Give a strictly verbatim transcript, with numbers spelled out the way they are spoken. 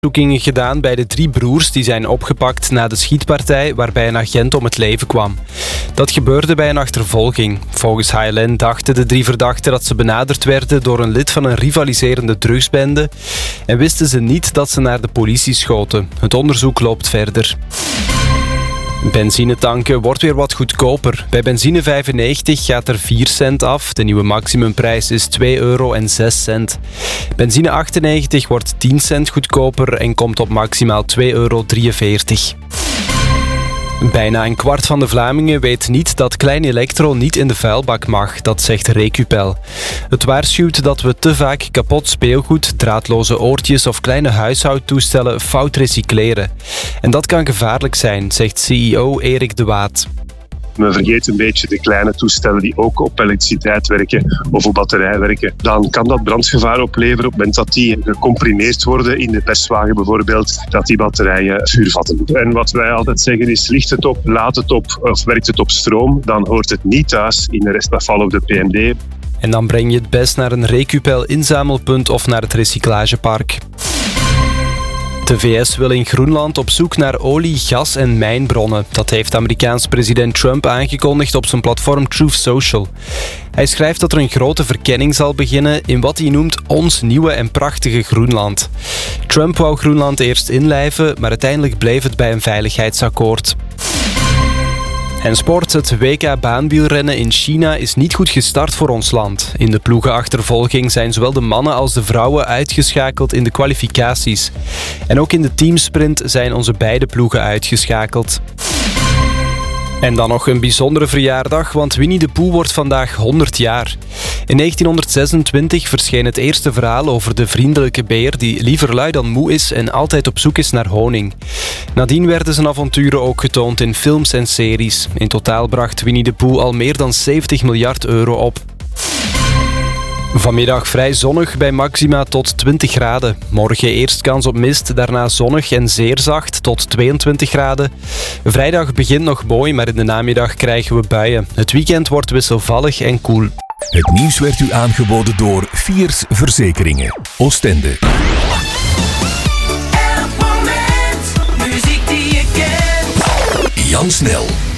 Zoekingen gedaan bij de drie broers die zijn opgepakt na de schietpartij waarbij een agent om het leven kwam. Dat gebeurde bij een achtervolging. Volgens H L N dachten de drie verdachten dat ze benaderd werden door een lid van een rivaliserende drugsbende en wisten ze niet dat ze naar de politie schoten. Het onderzoek loopt verder. Benzine tanken wordt weer wat goedkoper. Bij benzine vijfennegentig gaat er vier cent af. De nieuwe maximumprijs is twee euro en zes cent. Benzine achtennegentig wordt tien cent goedkoper en komt op maximaal twee euro drieënveertig. Bijna een kwart van de Vlamingen weet niet dat klein elektro niet in de vuilbak mag, dat zegt Recupel. Het waarschuwt dat we te vaak kapot speelgoed, draadloze oortjes of kleine huishoudtoestellen fout recycleren. En dat kan gevaarlijk zijn, zegt C E O Erik de Waat. Men vergeet een beetje de kleine toestellen die ook op elektriciteit werken of op batterij werken. Dan kan dat brandgevaar opleveren op het moment dat die gecomprimeerd worden in de perswagen bijvoorbeeld, dat die batterijen vuur vatten. En wat wij altijd zeggen is, ligt het op, laat het op of werkt het op stroom, dan hoort het niet thuis in de restafval of de P M D. En dan breng je het best naar een Recupel inzamelpunt of naar het recyclagepark. De V S wil in Groenland op zoek naar olie, gas en mijnbronnen. Dat heeft Amerikaans president Trump aangekondigd op zijn platform Truth Social. Hij schrijft dat er een grote verkenning zal beginnen in wat hij noemt ons nieuwe en prachtige Groenland. Trump wou Groenland eerst inlijven, maar uiteindelijk bleef het bij een veiligheidsakkoord. En sport, het W K baanwielrennen in China is niet goed gestart voor ons land. In de ploegenachtervolging zijn zowel de mannen als de vrouwen uitgeschakeld in de kwalificaties. En ook in de teamsprint zijn onze beide ploegen uitgeschakeld. En dan nog een bijzondere verjaardag, want Winnie de Pooh wordt vandaag honderd jaar. In negentienhonderdzesentwintig verscheen het eerste verhaal over de vriendelijke beer die liever lui dan moe is en altijd op zoek is naar honing. Nadien werden zijn avonturen ook getoond in films en series. In totaal bracht Winnie de Pooh al meer dan zeventig miljard euro op. Vanmiddag vrij zonnig bij maxima tot twintig graden. Morgen eerst kans op mist, daarna zonnig en zeer zacht tot tweeëntwintig graden. Vrijdag begint nog mooi, maar in de namiddag krijgen we buien. Het weekend wordt wisselvallig en koel. Het nieuws werd u aangeboden door Fiers Verzekeringen. Oostende. Elk moment, muziek die je kent. Jan Snel.